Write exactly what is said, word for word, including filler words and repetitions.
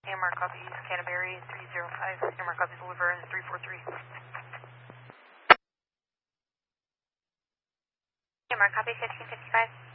AMR copies Canterbury three zero five. AMR copies Laverne three four three. AMR copy fifteen fifty-five.